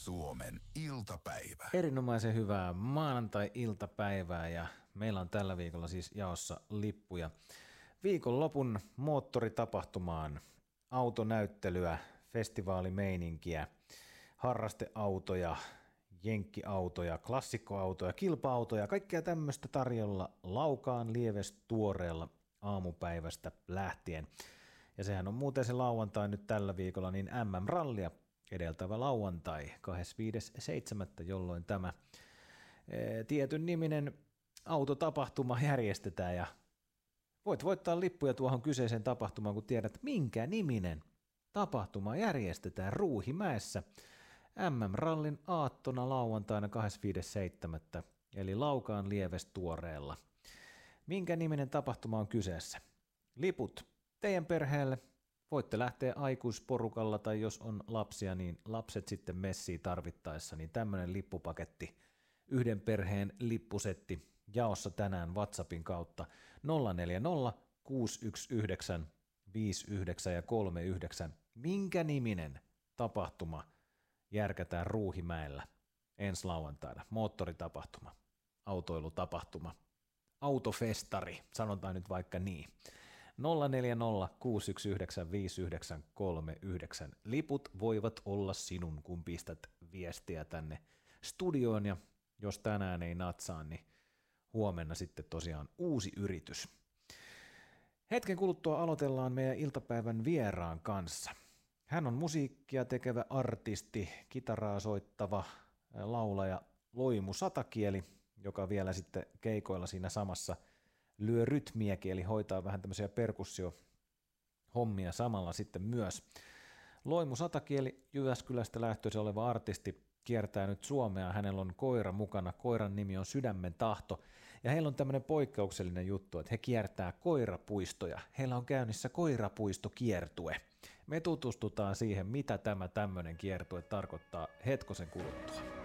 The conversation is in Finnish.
Suomen iltapäivä. Erinomaisen hyvää maanantai-iltapäivää ja meillä on tällä viikolla siis jaossa lippuja viikonlopun moottoritapahtumaan, autonäyttelyä, festivaalimeininkiä, harrasteautoja, jenkkiautoja, klassikkoautoja, kilpa-autoja, kaikkea tämmöistä tarjolla Laukaan Lieves tuoreella aamupäivästä lähtien. Ja sehän on muuten se lauantai nyt tällä viikolla, niin MM-rallia edeltävä lauantai 25.7., jolloin tämä tietyn niminen autotapahtuma järjestetään ja voit voittaa lippuja tuohon kyseiseen tapahtumaan, kun tiedät, minkä niminen tapahtuma järjestetään Ruuhimäessä MM-rallin aattona lauantaina 25.7., eli Laukaan Lieves tuoreella. Minkä niminen tapahtuma on kyseessä? Liput teidän perheelle. Voitte lähteä aikuisporukalla tai jos on lapsia, niin lapset sitten messiin tarvittaessa, niin tämmöinen lippupaketti, yhden perheen lippusetti jaossa tänään WhatsAppin kautta 040 619 59 ja 39. Minkä niminen tapahtuma järkätään Ruuhimäellä ensi lauantaina? Moottoritapahtuma, autoilutapahtuma, autofestari, sanotaan nyt vaikka niin. 040 619 5939. Liput voivat olla sinun, kun pistät viestiä tänne studioon, ja jos tänään ei natsaa, niin huomenna sitten tosiaan uusi yritys. Hetken kuluttua aloitellaan meidän iltapäivän vieraan kanssa. Hän on musiikkia tekevä artisti, kitaraa soittava laulaja Loimu Satakieli, joka vielä sitten keikoilla siinä samassa lyö rytmiäkin, eli hoitaa vähän tämmöisiä perkussiohommia samalla sitten myös. Loimu Satakieli, Jyväskylästä lähtöisin oleva artisti, kiertää nyt Suomea. Hänellä on koira mukana. Koiran nimi on Sydämen tahto. Ja heillä on tämmöinen poikkeuksellinen juttu, että he kiertää koirapuistoja. Heillä on käynnissä koirapuistokiertue. Me tutustutaan siihen, mitä tämä tämmöinen kiertue tarkoittaa hetkosen kuluttua.